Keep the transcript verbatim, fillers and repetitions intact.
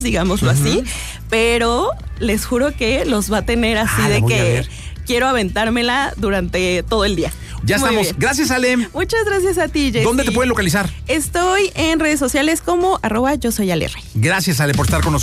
digámoslo uh-huh. así, pero les juro que los va a tener así ah, de que quiero aventármela durante todo el día. Ya Muy estamos. bien. Gracias, Ale. Muchas gracias a ti, Jessy. ¿Dónde te pueden localizar? Estoy en redes sociales como arroba yo soy Ale Rey. Gracias, Ale, por estar con nosotros.